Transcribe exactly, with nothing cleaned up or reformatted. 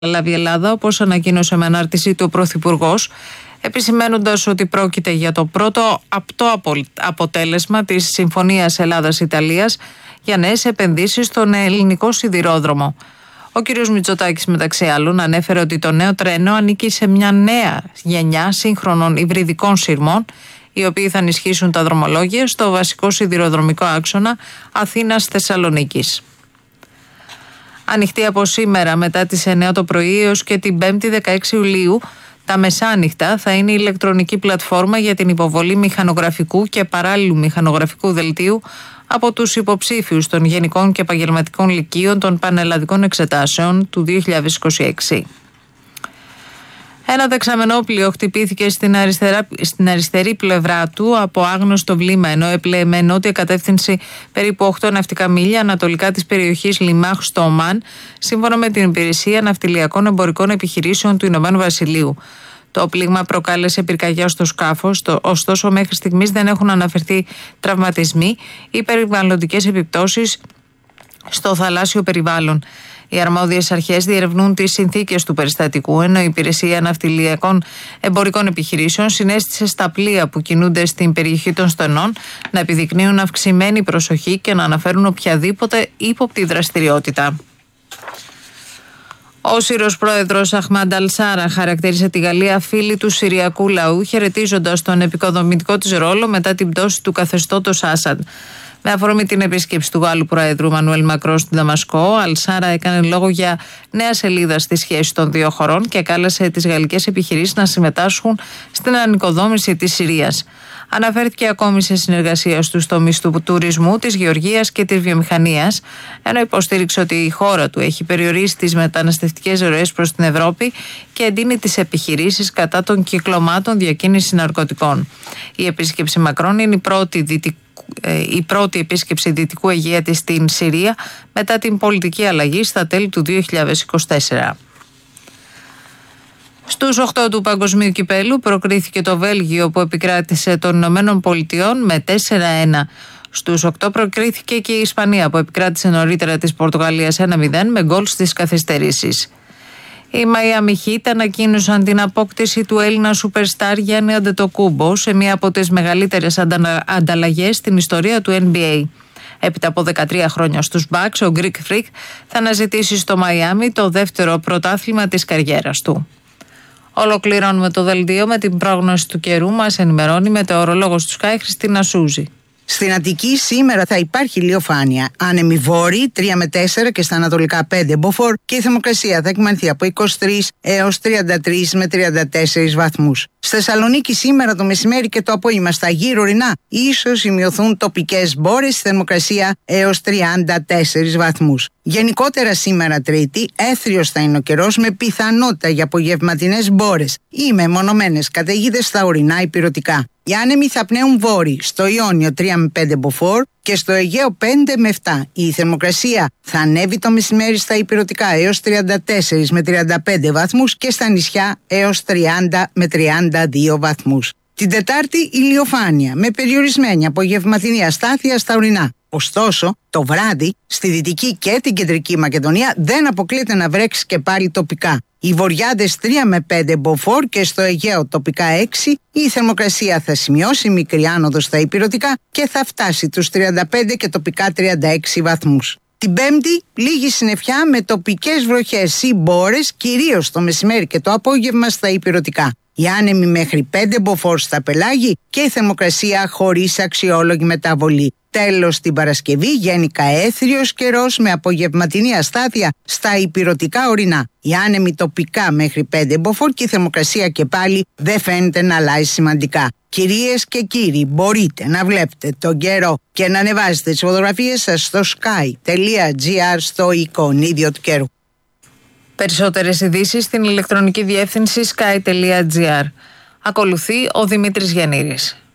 λάβει η Ελλάδα, όπως ανακοίνωσε με ανάρτησή του ο Πρωθυπουργός, επισημαίνοντας ότι πρόκειται για το πρώτο απτό αποτέλεσμα της Συμφωνίας Ελλάδας-Ιταλίας για νέες επενδύσεις στον ελληνικό σιδηρόδρομο. Ο κ. Μητσοτάκης, μεταξύ άλλων, ανέφερε ότι το νέο τρένο ανήκει σε μια νέα γενιά σύγχρονων υβριδικών σειρμών, οι οποίοι θα ενισχύσουν τα δρομολόγια στο βασικό σιδηροδρομικό άξονα Αθήνας-Θεσσαλονίκης. Ανοιχτή από σήμερα μετά τις εννιά το πρωί έως και την πέμπτη δεκαέξι Ιουλίου, τα μεσάνυχτα θα είναι η ηλεκτρονική πλατφόρμα για την υποβολή μηχανογραφικού και παράλληλου μηχανογραφικού δελτίου από τους υποψήφιους των γενικών και επαγγελματικών λυκείων των πανελλαδικών εξετάσεων του δύο χιλιάδες είκοσι έξι. Ένα δεξαμενόπλοιο χτυπήθηκε στην, αριστερά, στην αριστερή πλευρά του από άγνωστο βλήμα, ενώ έπλεε με νότια κατεύθυνση περίπου οκτώ ναυτικά μίλια ανατολικά της περιοχής Λιμάχ στο Ομάν, σύμφωνα με την Υπηρεσία Ναυτιλιακών Εμπορικών Επιχειρήσεων του Ηνωμένου Βασιλείου. Το πλήγμα προκάλεσε πυρκαγιά στο σκάφος, ωστόσο μέχρι στιγμής δεν έχουν αναφερθεί τραυματισμοί ή περιβαλλοντικές επιπτώσεις στο θαλάσσιο περιβάλλον. Οι αρμόδιες αρχές διερευνούν τις συνθήκες του περιστατικού, ενώ η Υπηρεσία Ναυτιλιακών Εμπορικών Επιχειρήσεων συνέστησε στα πλοία που κινούνται στην περιοχή των στενών να επιδεικνύουν αυξημένη προσοχή και να αναφέρουν οποιαδήποτε ύποπτη δραστηριότητα. Ο Σύρος πρόεδρος Αχμάντ Αλ-Σάρα χαρακτήρισε τη Γαλλία φίλη του Συριακού λαού, χαιρετίζοντας τον επικοδομητικό της ρόλο μετά την πτώση του καθεστώτος Άσαντ. Με αφορμή την επίσκεψη του Γάλλου Προέδρου Μανουέλ Μακρόν στην Δαμασκό, ο Αλ-Σάρα έκανε λόγο για νέα σελίδα στη σχέση των δύο χωρών και κάλεσε τις γαλλικές επιχειρήσεις να συμμετάσχουν στην ανοικοδόμηση της Συρίας. Αναφέρθηκε ακόμη σε συνεργασία στους τομείς του τουρισμού, της γεωργίας και της βιομηχανίας, ενώ υποστήριξε ότι η χώρα του έχει περιορίσει τις μεταναστευτικές ροές προς την Ευρώπη και εντείνει τις επιχειρήσεις κατά των κυκλωμάτων διακίνησης ναρκωτικών. Η επίσκεψη Μακρόν είναι η πρώτη δυτική η πρώτη επίσκεψη Δυτικού Αιγαία στην Συρία μετά την πολιτική αλλαγή στα τέλη του δύο χιλιάδες είκοσι τέσσερα. Στους οκτώ του Παγκοσμίου Κυπέλου προκρίθηκε το Βέλγιο, που επικράτησε των Ηνωμένων Πολιτειών με τέσσερα ένα. Στους οκτώ προκρίθηκε και η Ισπανία, που επικράτησε νωρίτερα της Πορτογαλίας ένα μηδέν με γκολ στις καθυστερήσεις. Οι Miami Heat ανακοίνωσαν την απόκτηση του Έλληνα σούπερσταρ Γιάννη Αντετοκούμπο σε μία από τις μεγαλύτερες ανταλλαγές στην ιστορία του N B A. Έπειτα από δεκατρία χρόνια στους Bucks, ο Greek Freak θα αναζητήσει στο Μαϊάμι το δεύτερο πρωτάθλημα της καριέρας του. Ολοκληρώνουμε το δελτίο με την πρόγνωση του καιρού. Μας ενημερώνει μετεωρολόγος του Sky Χριστίνα Σούζη. Στην Αττική σήμερα θα υπάρχει ηλιοφάνεια. Άνεμη βόρειη τρία με τέσσερα και στα ανατολικά πέντε μποφόρ, και η θερμοκρασία θα εκμανθεί από είκοσι τρεις έως τριάντα τρεις με τριάντα τέσσερις βαθμούς. Στη Θεσσαλονίκη σήμερα το μεσημέρι και το απόγευμα στα γύρω ορεινά ίσως σημειωθούν τοπικές μπόρες, θερμοκρασία έως τριάντα τέσσερις βαθμούς. Γενικότερα σήμερα Τρίτη έθριος θα είναι ο καιρός με πιθανότητα για απογευματινές μπόρες ή μεμονωμένες καταιγίδες στα ορεινά υπηρετικά. Οι άνεμοι θα πνέουν βόρειοι, στο Ιόνιο τρία με πέντε μποφόρ και στο Αιγαίο πέντε με επτά. Η θερμοκρασία θα ανέβει το μεσημέρι στα υπηρετικά έως τριάντα τέσσερις με τριάντα πέντε βαθμούς και στα νησιά έως τριάντα με τριάντα δύο βαθμούς. Την Τετάρτη ηλιοφάνεια με περιορισμένη απογευματινή αστάθεια στα ορεινά. Ωστόσο, το βράδυ στη Δυτική και την Κεντρική Μακεδονία δεν αποκλείεται να βρέξει και πάλι τοπικά. Οι βορειάδες τρία με πέντε μποφόρ και στο Αιγαίο τοπικά έξι. Η θερμοκρασία θα σημειώσει μικρή άνοδο στα υπηρετικά και θα φτάσει τους τριάντα πέντε και τοπικά τριάντα έξι βαθμούς. Την Πέμπτη λίγη συννεφιά με τοπικές βροχές ή μπόρες, κυρίως το μεσημέρι και το απόγευμα στα υπηρετικά. Οι άνεμοι μέχρι πέντε μποφόρ στα πελάγη και η θερμοκρασία χωρίς αξιόλογη μεταβολή. Τέλος, την Παρασκευή γενικά έθριος καιρός με απογευματινή αστάθεια στα υπηρετικά ορεινά. Οι άνεμοι τοπικά μέχρι πέντε μποφόρ και η θερμοκρασία και πάλι δεν φαίνεται να αλλάζει σημαντικά. Κυρίες και κύριοι, μπορείτε να βλέπετε τον καιρό και να ανεβάζετε τις φωτογραφίες σας στο sky τελεία gr στο εικονίδιο του καιρού. Περισσότερες ειδήσεις στην ηλεκτρονική διεύθυνση sky τελεία gr. Ακολουθεί ο Δημήτρης Γιαννήρης.